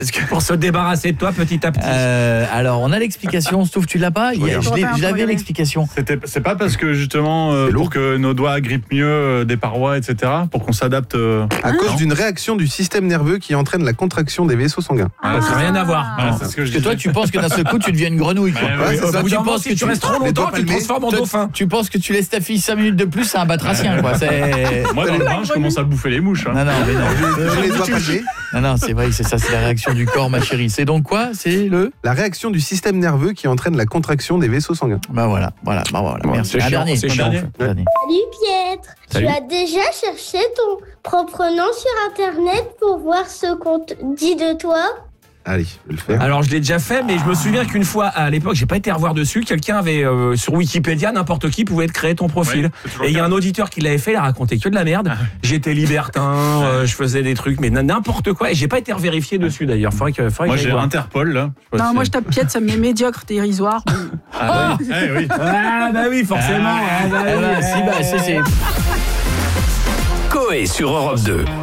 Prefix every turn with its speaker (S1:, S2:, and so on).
S1: Pour se débarrasser de toi petit à petit.
S2: Alors, on a l'explication. Stouff, tu l'as pas? Je l'avais l'explication.
S3: C'est pas parce que justement, pour que nos doigts grippent mieux des parois, etc., pour qu'on s'adapte.
S4: À cause d'une réaction du système nerveux qui entraîne la contraction des vaisseaux sanguins.
S1: Ça n'a rien à voir.
S3: Voilà, c'est ce que je
S2: Parce que toi, tu penses que d'un seul coup, tu deviens une grenouille, quoi.
S1: Ou tu penses que tu restes trop longtemps, tu te transformes en dauphin.
S2: Tu penses que tu laisses ta fille 5 minutes de plus, c'est un batracien, quoi.
S3: Moi, dans le bain, je commence à bouffer les mouches.
S2: Non, mais non.
S4: Les doigts palmés.
S2: Non, c'est vrai, c'est ça, c'est la réaction du corps, ma chérie. C'est donc quoi? C'est
S4: la réaction du système nerveux qui entraîne la contraction des vaisseaux sanguins.
S2: Voilà. Merci.
S3: C'est chiant,
S2: Dernier.
S3: dernier.
S2: Dernier.
S5: Salut Pietre,
S3: Salut.
S5: tu as déjà cherché ton propre nom sur internet pour voir ce qu'on dit de toi?
S4: Allez, je vais le faire.
S1: Alors je l'ai déjà fait, mais je me souviens qu'une fois à l'époque, j'ai pas été revoir dessus, quelqu'un avait sur Wikipédia, n'importe qui pouvait te créer ton profil.
S3: Ouais,
S1: et il y a un auditeur qui l'avait fait, il a raconté que de la merde. J'étais libertin, je faisais des trucs, mais n'importe quoi. Et j'ai pas été revérifié dessus d'ailleurs. Faudrait
S3: Moi,
S1: que
S3: j'ai Interpol là.
S6: Non, moi je tape Piette, ça me met médiocre, dérisoire.
S3: Oui.
S1: Ah bah oui, forcément.
S2: C'est
S1: Coé sur Europe 2.